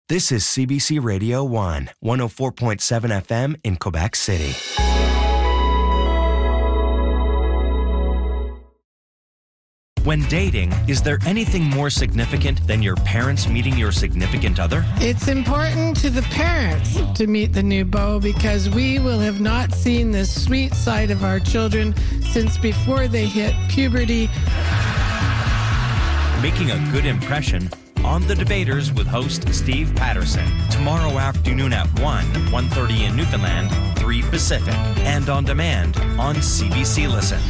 This is CBC Radio 1, 104.7 FM in Quebec City. When dating, is there anything more significant than your parents meeting your significant other? It's important to the parents to meet the new beau because we will have not seen the sweet side of our children since before they hit puberty. Making a good impression on The Debaters with host Steve Patterson. Tomorrow afternoon at 1:30 in Newfoundland, 3 Pacific. And on demand on CBC Listen.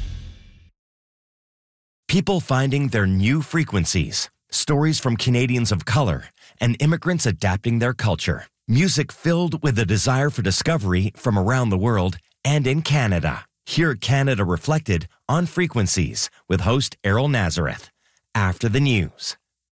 People finding their new frequencies. Stories from Canadians of color and immigrants adapting their culture. Music filled with a desire for discovery from around the world and in Canada. Hear Canada Reflected on Frequencies with host Errol Nazareth. After the news.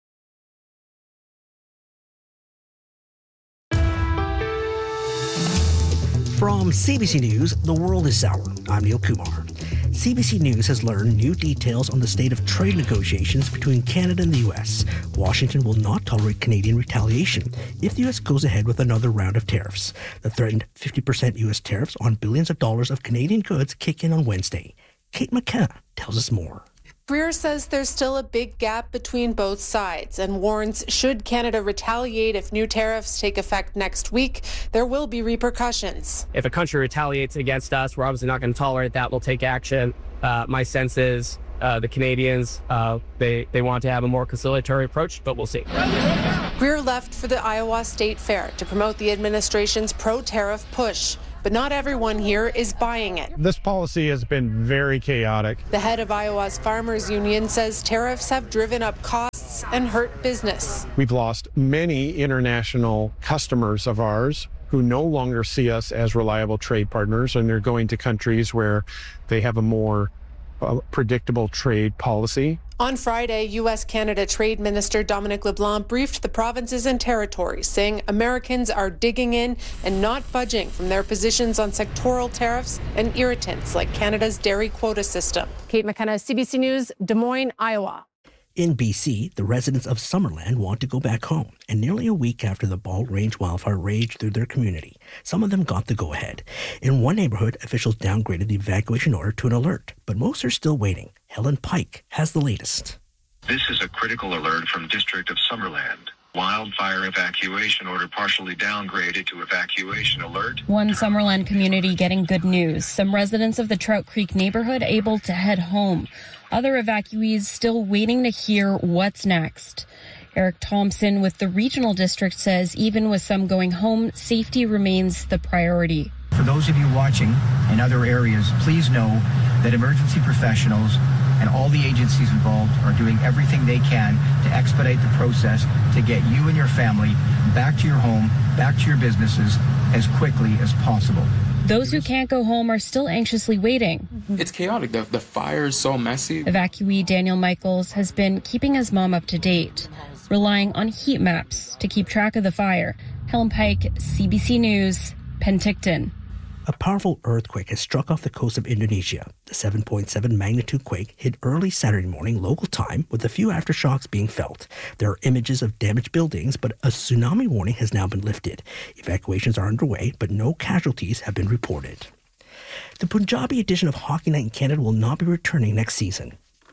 From CBC News, The World is Sour. I'm Neil Kumar. CBC News has learned new details on the state of trade negotiations between Canada and the U.S. Washington will not tolerate Canadian retaliation if the U.S. goes ahead with another round of tariffs. The threatened 50% U.S. tariffs on billions of dollars of Canadian goods kick in on Wednesday. Kate McKenna tells us more. Greer says there's still a big gap between both sides and warns should Canada retaliate if new tariffs take effect next week, there will be repercussions. If a country retaliates against us, we're obviously not going to tolerate that. We'll take action. My sense is the Canadians, they want to have a more conciliatory approach, but we'll see. Greer left for the Iowa State Fair to promote the administration's pro-tariff push. But not everyone here is buying it. This policy has been very chaotic. The head of Iowa's Farmers Union says tariffs have driven up costs and hurt business. We've lost many international customers of ours who no longer see us as reliable trade partners, and they're going to countries where they have a more predictable trade policy. On Friday, U.S.-Canada Trade Minister Dominic LeBlanc briefed the provinces and territories, saying Americans are digging in and not budging from their positions on sectoral tariffs and irritants like Canada's dairy quota system. Kate McKenna, CBC News, Des Moines, Iowa. In BC, the residents of Summerland want to go back home, and nearly a week after the Bald Range wildfire raged through their community, some of them got the go-ahead. In one neighborhood, officials downgraded the evacuation order to an alert, but most are still waiting. Helen Pike has the latest. This is a critical alert from District of Summerland. Wildfire evacuation order partially downgraded to evacuation alert. One Summerland community getting good news. Some residents of the Trout Creek neighborhood able to head home. Other evacuees still waiting to hear what's next. Eric Thompson with the regional district says even with some going home, safety remains the priority. For those of you watching in other areas, please know that emergency professionals and all the agencies involved are doing everything they can to expedite the process to get you and your family back to your home, back to your businesses as quickly as possible. Those who can't go home are still anxiously waiting. It's chaotic. The fire is so messy. Evacuee Daniel Michaels has been keeping his mom up to date, relying on heat maps to keep track of the fire. Helen Pike, CBC News, Penticton. A powerful earthquake has struck off the coast of Indonesia. The 7.7 magnitude quake hit early Saturday morning local time, with a few aftershocks being felt. There are images of damaged buildings, but a tsunami warning has now been lifted. Evacuations are underway, but no casualties have been reported. The Punjabi edition of Hockey Night in Canada will not be returning next season.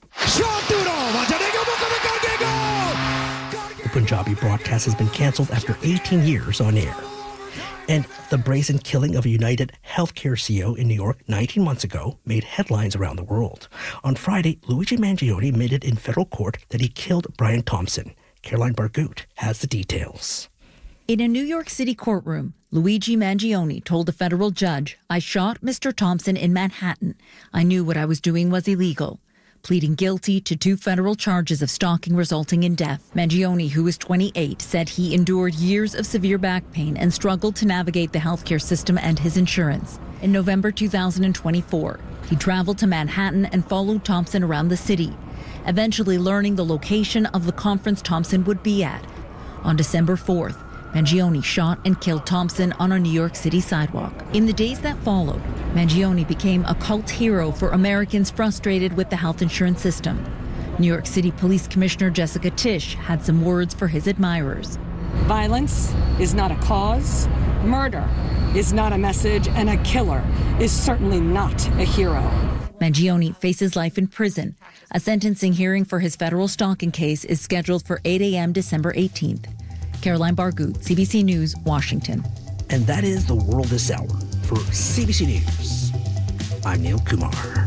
The Punjabi broadcast has been cancelled after 18 years on air. And the brazen killing of a United Healthcare CEO in New York 19 months ago made headlines around the world. On Friday, Luigi Mangione admitted in federal court that he killed Brian Thompson. Caroline Bargout has the details. In a New York City courtroom, Luigi Mangione told a federal judge, "I shot Mr. Thompson in Manhattan. I knew what I was doing was illegal." Pleading guilty to 2 federal charges of stalking resulting in death. Mangione, who was 28, said he endured years of severe back pain and struggled to navigate the healthcare system and his insurance. In November 2024, he traveled to Manhattan and followed Thompson around the city, eventually learning the location of the conference Thompson would be at. On December 4th, Mangione shot and killed Thompson on a New York City sidewalk. In the days that followed, Mangione became a cult hero for Americans frustrated with the health insurance system. New York City Police Commissioner Jessica Tisch had some words for his admirers. Violence is not a cause, murder is not a message, and a killer is certainly not a hero. Mangione faces life in prison. A sentencing hearing for his federal stalking case is scheduled for 8 a.m. December 18th. Caroline Bargut, CBC News, Washington. And that is The World This Hour. For CBC News, I'm Neil Kumar.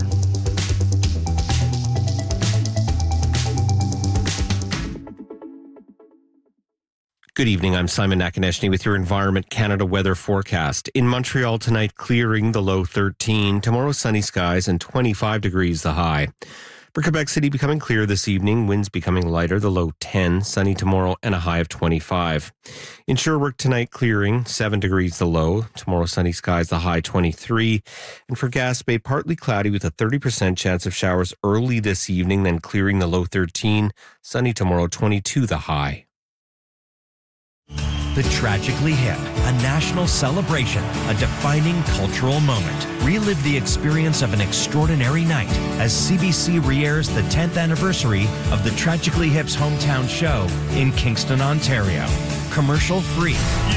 Good evening. I'm Simon Nakonechny with your Environment Canada weather forecast. In Montreal tonight, clearing, the low 13. Tomorrow, sunny skies and 25 degrees the high. For Quebec City, becoming clear this evening, winds becoming lighter, the low 10, sunny tomorrow and a high of 25. In Sherbrooke tonight, clearing, 7 degrees the low. Tomorrow, sunny skies, the high 23. And for Gaspé, partly cloudy with a 30% chance of showers early this evening, then clearing, the low 13. Sunny tomorrow, 22 the high. The Tragically Hip, a national celebration, a defining cultural moment. Relive the experience of an extraordinary night as CBC re-airs the 10th anniversary of the Tragically Hip's hometown show in Kingston, Ontario. Commercial free.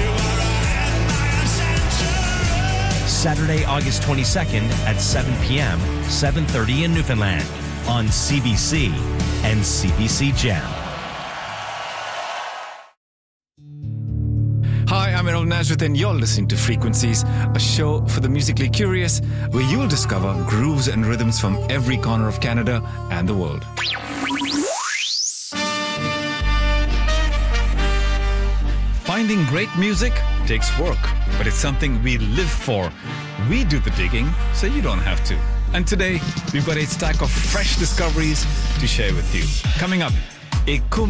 Saturday, August 22nd at 7 p.m., 7:30 in Newfoundland on CBC and CBC Gem. Hi, I'm Errol Nazareth and you're listening to Frequencies, a show for the musically curious where you'll discover grooves and rhythms from every corner of Canada and the world. Finding great music takes work, but it's something we live for. We do the digging, so you don't have to. And today, we've got a stack of fresh discoveries to share with you. Coming up, a